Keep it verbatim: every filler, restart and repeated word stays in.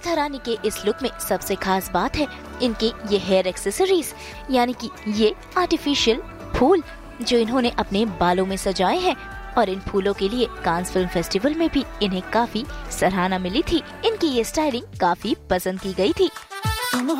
राधा रानी के इस लुक में सबसे खास बात है इनकी ये हेयर एक्सेसरीज, यानी कि ये आर्टिफिशियल फूल जो इन्होंने अपने बालों में सजाए हैं। और इन फूलों के लिए कांस फिल्म फेस्टिवल में भी इन्हें काफी सराहना मिली थी। इनकी ये स्टाइलिंग काफी पसंद की गई थी।